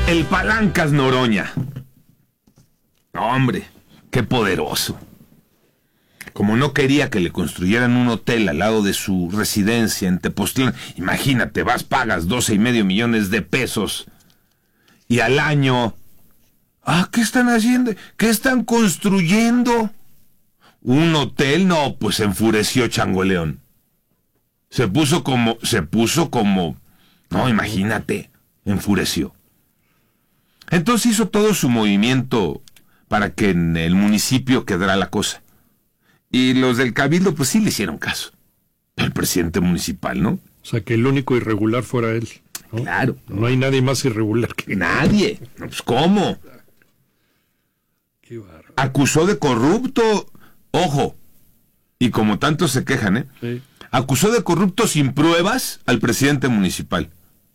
El Palancas Noroña. Hombre, qué poderoso. Como no quería que le construyeran un hotel al lado de su residencia en Tepoztlán, imagínate, pagas 12.5 millones de pesos y al año... ¿qué están haciendo? ¿Qué están construyendo? ¿Un hotel? No, pues se enfureció Changoleón. Se puso como... No, imagínate, enfureció. Entonces hizo todo su movimiento para que en el municipio quedara la cosa. Y los del Cabildo, pues sí le hicieron caso. El presidente municipal, ¿no? O sea, que el único irregular fuera él, ¿no? Claro. No hay nadie más irregular que él. Nadie. No, pues, ¿cómo? Qué bárbaro. Acusó de corrupto, ojo, y como tantos se quejan, Sí. Acusó de corrupto sin pruebas al presidente municipal.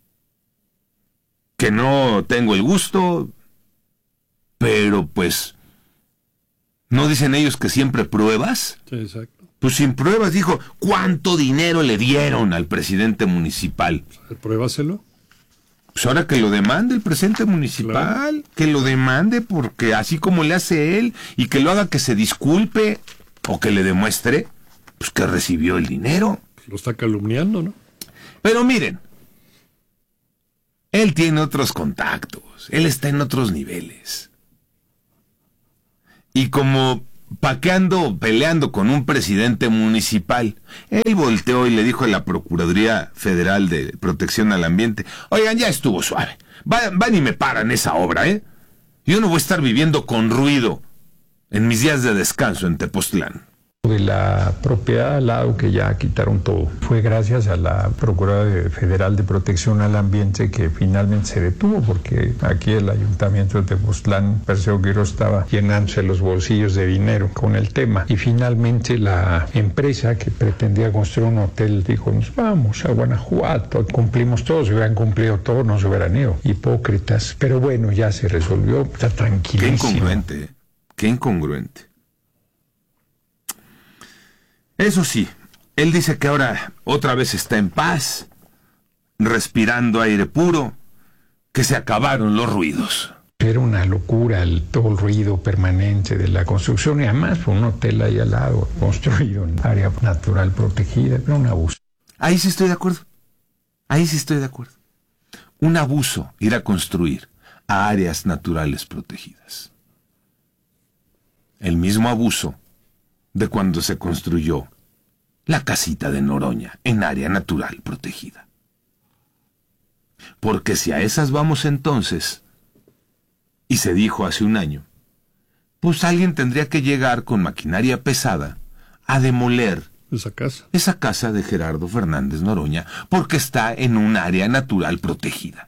Que no tengo el gusto, pero pues, ¿no dicen ellos que siempre pruebas? Sí, exacto. Pues sin pruebas, dijo, ¿cuánto dinero le dieron al presidente municipal? Pruébaselo. Pues ahora que lo demande el presidente municipal, claro. Que lo demande, porque así como le hace él, y que lo haga que se disculpe, o que le demuestre, pues que recibió el dinero. Lo está calumniando, ¿no? Pero miren, él tiene otros contactos, él está en otros niveles. Y como paqueando, peleando con un presidente municipal, él volteó y le dijo a la Procuraduría Federal de Protección al Ambiente, oigan, ya estuvo suave, van y me paran esa obra, ¿eh? Yo no voy a estar viviendo con ruido en mis días de descanso en Tepoztlán. De la propiedad al lado, que ya quitaron todo. Fue gracias a la Procuraduría Federal de Protección al Ambiente que finalmente se detuvo, porque aquí el Ayuntamiento de Tepoztlán, Perseo Guiro, estaba llenándose los bolsillos de dinero con el tema. Y finalmente la empresa que pretendía construir un hotel dijo, nos vamos a Guanajuato, cumplimos todo, si hubieran cumplido todo no se hubieran ido. Hipócritas. Pero bueno, ya se resolvió, está tranquilísimo. Qué incongruente. Eso sí, él dice que ahora otra vez está en paz, respirando aire puro, que se acabaron los ruidos. Era una locura todo el ruido permanente de la construcción, y además fue un hotel ahí al lado, construido en área natural protegida, pero un abuso. Ahí sí estoy de acuerdo. Un abuso ir a construir a áreas naturales protegidas. El mismo abuso de cuando se construyó la casita de Noroña en área natural protegida. Porque si a esas vamos entonces, y se dijo hace un año, pues alguien tendría que llegar con maquinaria pesada a demoler esa casa de Gerardo Fernández Noroña, porque está en un área natural protegida.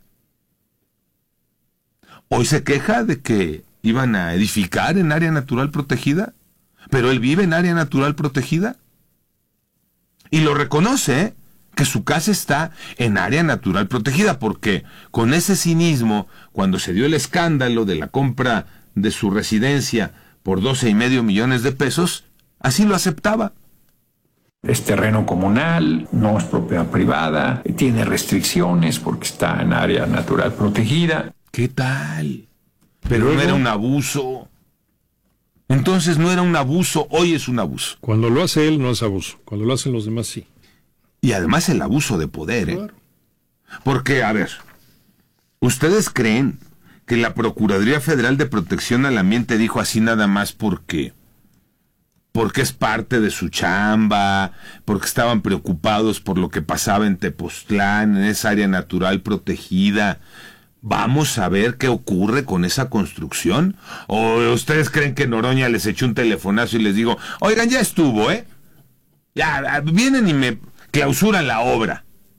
Hoy se queja de que iban a edificar en área natural protegida, pero él vive en área natural protegida. Y lo reconoce, que su casa está en área natural protegida, porque con ese cinismo, cuando se dio el escándalo de la compra de su residencia por 12.5 millones de pesos, así lo aceptaba. Es terreno comunal, no es propiedad privada, tiene restricciones porque está en área natural protegida. ¿Qué tal? Pero no era un abuso. Entonces no era un abuso, hoy es un abuso. Cuando lo hace él no es abuso, cuando lo hacen los demás sí. Y además el abuso de poder, ¿eh? Claro. Porque, a ver, ¿ustedes creen que la Procuraduría Federal de Protección al Ambiente dijo así nada más porque es parte de su chamba, porque estaban preocupados por lo que pasaba en Tepoztlán, en esa área natural protegida? ¿Vamos a ver qué ocurre con esa construcción? ¿O ustedes creen que Noroña les echó un telefonazo y les digo, oigan, ya estuvo, ¿eh? Ya, vienen y me clausuran la obra?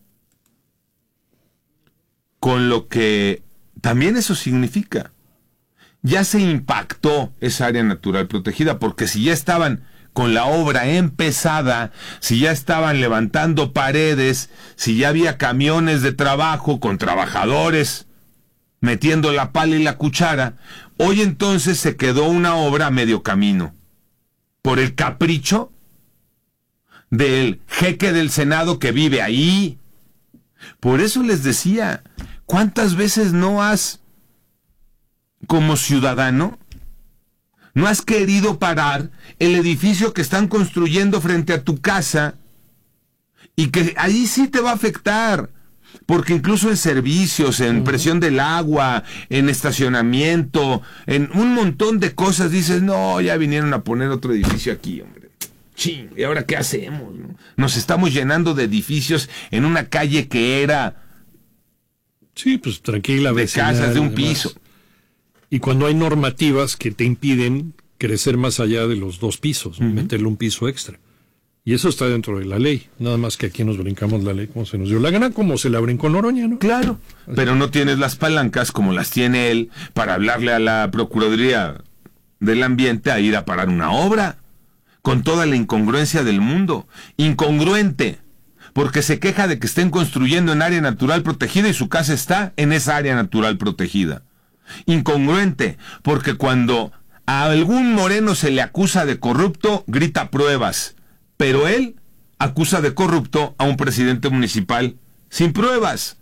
Con lo que también eso significa, ya se impactó esa área natural protegida, porque si ya estaban con la obra empezada, si ya estaban levantando paredes, si ya había camiones de trabajo con trabajadores metiendo la pala y la cuchara, hoy entonces se quedó una obra a medio camino, por el capricho del jeque del Senado que vive ahí. Por eso les decía, ¿cuántas veces no has como ciudadano, no has querido parar el edificio que están construyendo frente a tu casa y que ahí sí te va a afectar, porque incluso en servicios, en presión del agua, en estacionamiento, en un montón de cosas dices, no, ya vinieron a poner otro edificio aquí, hombre. Ching, ¿y ahora qué hacemos? ¿No? Nos estamos llenando de edificios en una calle que era Sí, pues tranquila. de vecinal, casas de un demás. piso. Y cuando hay normativas que te impiden crecer más allá de los 2 pisos, meterle un piso extra. Y eso está dentro de la ley. Nada más que aquí nos brincamos la ley como se nos dio la gana, como se la brincó Noroña, ¿no? Claro, pero no tienes las palancas como las tiene él para hablarle a la Procuraduría del Ambiente a ir a parar una obra, con toda la incongruencia del mundo. Incongruente, porque se queja de que estén construyendo en área natural protegida y su casa está en esa área natural protegida. Incongruente, porque cuando a algún moreno se le acusa de corrupto, grita pruebas, pero él acusa de corrupto a un presidente municipal sin pruebas.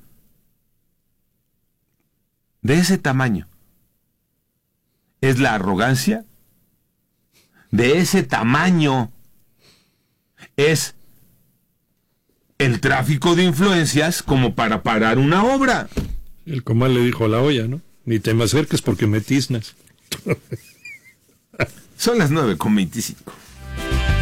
De ese tamaño es la arrogancia, de ese tamaño es el tráfico de influencias como para parar una obra. El comal le dijo a la olla, ¿no? Ni te me acerques porque me tiznas. Son las 9:25.